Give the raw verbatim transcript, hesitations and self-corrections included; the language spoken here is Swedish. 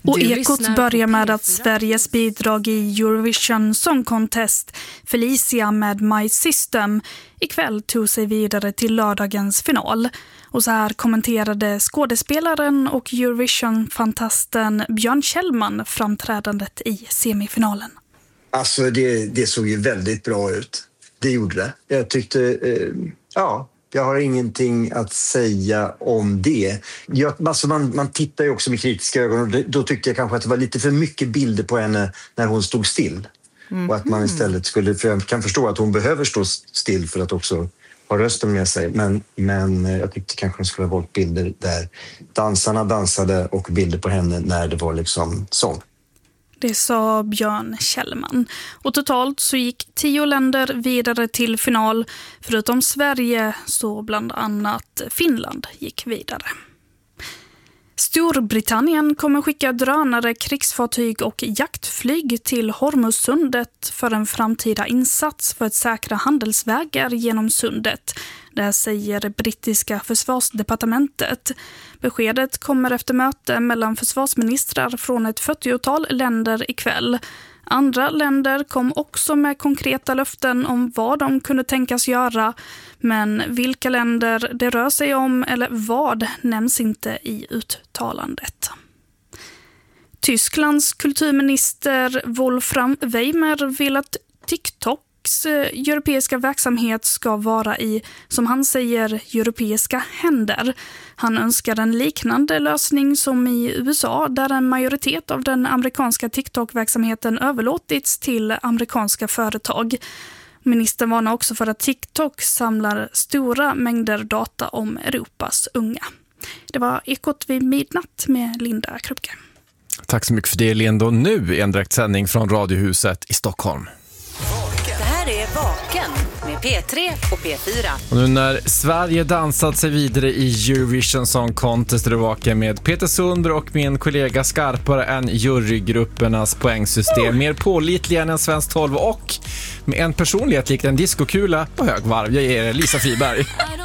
Och Ekot börjar med att Sveriges bidrag i Eurovision Song Contest, Felicia med My System, ikväll tog sig vidare till lördagens final. Och så här kommenterade skådespelaren och Eurovision-fantasten Björn Kjellman framträdandet i semifinalen. Alltså det, det såg ju väldigt bra ut. Det gjorde det. Jag tyckte, eh, ja... Jag har ingenting att säga om det. Jag, alltså man, man tittar ju också med kritiska ögon och då tyckte jag kanske att det var lite för mycket bilder på henne när hon stod still. Mm. Och att man istället skulle, för jag kan förstå att hon behöver stå still för att också ha rösten med sig. Men, men jag tyckte kanske hon skulle ha valt bilder där dansarna dansade och bilder på henne när det var liksom sång. Det sa Björn Kjellman. Och totalt så gick tio länder vidare till final. Förutom Sverige så bland annat Finland gick vidare. Storbritannien kommer skicka drönare, krigsfartyg och jaktflyg till Hormuzsundet för en framtida insats för att säkra handelsvägar genom sundet. Det säger det brittiska försvarsdepartementet. Beskedet kommer efter möte mellan försvarsministrar från ett fyrtiotal länder ikväll. Andra länder kom också med konkreta löften om vad de kunde tänkas göra, men vilka länder det rör sig om eller vad nämns inte i uttalandet. Tysklands kulturminister Wolfram Weimer vill att TikToks europeiska verksamhet ska vara i, som han säger, europeiska händer. Han önskar en liknande lösning som i U S A, där en majoritet av den amerikanska TikTok-verksamheten överlåtits till amerikanska företag. Ministern varnar också för att TikTok samlar stora mängder data om Europas unga. Det var Ekot vid midnatt med Linda Krupke. Tack så mycket för det, Linda. Och nu en direktsändning från Radiohuset i Stockholm. Det här är Vaken med P tre och P fyra. Och nu när Sverige dansat sig vidare i Eurovision Song Contest är det Vaken med Peter Sundre och min kollega skarpare än jurygruppernas poängsystem. Mer pålitlig än en svensk tolv och med en personlighet likt en diskokula på högvarv. Jag ger Lisa Friberg.